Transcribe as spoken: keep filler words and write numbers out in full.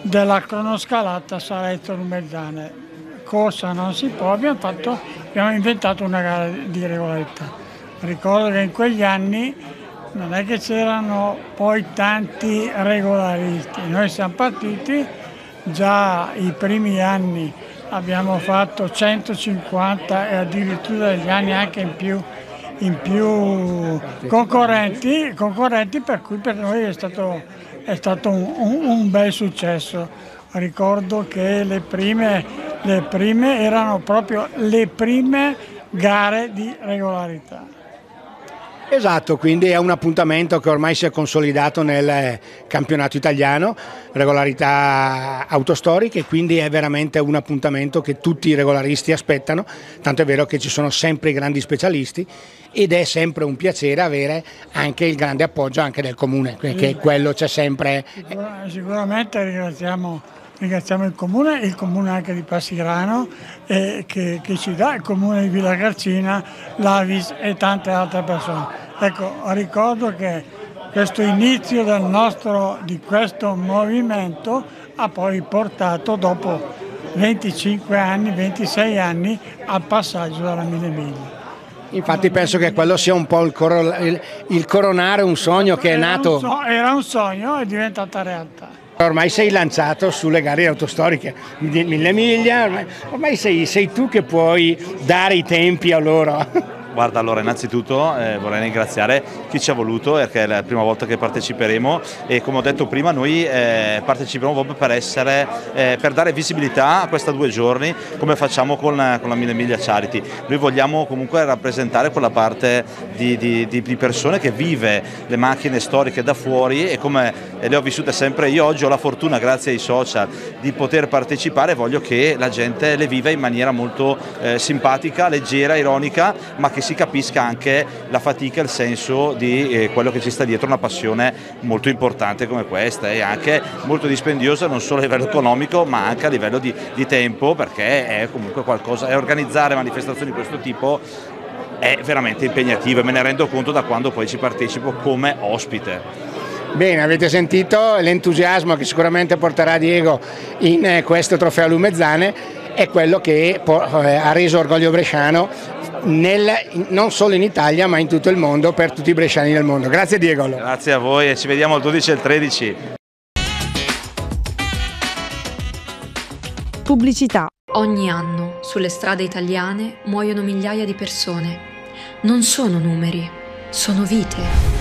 della cronoscalata Saletto-Lumezzane. Corsa non si può, abbiamo, fatto, abbiamo inventato una gara di regolarità. Ricordo che in quegli anni non è che c'erano poi tanti regolaristi, noi siamo partiti già i primi anni, abbiamo fatto centocinquanta e addirittura degli anni anche in più, in più concorrenti, concorrenti, per cui per noi è stato, è stato un, un, un bel successo. Ricordo che le prime, le prime erano proprio le prime gare di regolarità. Esatto, quindi è un appuntamento che ormai si è consolidato nel campionato italiano, regolarità autostoriche, quindi è veramente un appuntamento che tutti i regolaristi aspettano, tanto è vero che ci sono sempre i grandi specialisti ed è sempre un piacere avere anche il grande appoggio anche del comune, perché quello c'è sempre. Sicuramente ringraziamo, ringraziamo il comune, il comune anche di Passigrano eh, che, che ci dà, il comune di Villa Garcina, l'Avis e tante altre persone. Ecco, ricordo che questo inizio del nostro, di questo movimento ha poi portato dopo venticinque anni, ventisei anni al passaggio dalla Mille Miglia. Infatti penso che quello sia un po' il, coro, il, il coronare un sogno che è nato. Era un, so, era un sogno e è diventata realtà. Ormai sei lanciato sulle gare autostoriche, Mille Miglia, ormai, ormai sei, sei tu che puoi dare i tempi a loro. Guarda, allora innanzitutto eh, vorrei ringraziare chi ci ha voluto, perché è la prima volta che parteciperemo e come ho detto prima noi eh, parteciperemo proprio per, essere, eh, per dare visibilità a questi due giorni come facciamo con, con la Mille Miglia Charity. Noi vogliamo comunque rappresentare quella parte di, di, di persone che vive le macchine storiche da fuori e come le ho vissute sempre io. Oggi ho la fortuna, grazie ai social, di poter partecipare e voglio che la gente le viva in maniera molto eh, simpatica, leggera, ironica, ma che si capisca anche la fatica e il senso di eh, quello che ci sta dietro una passione molto importante come questa e anche molto dispendiosa non solo a livello economico ma anche a livello di, di tempo, perché è comunque qualcosa, è organizzare manifestazioni di questo tipo è veramente impegnativo e me ne rendo conto da quando poi ci partecipo come ospite. Bene, avete sentito l'entusiasmo che sicuramente porterà Diego in eh, questo trofeo Lumezzane, è quello che eh, ha reso orgoglio bresciano nel, non solo in Italia ma in tutto il mondo, per tutti i bresciani del mondo. Grazie Diego. Grazie a voi e ci vediamo il dodici e il tredici. Pubblicità. Ogni anno sulle strade italiane muoiono migliaia di persone. Non sono numeri, sono vite.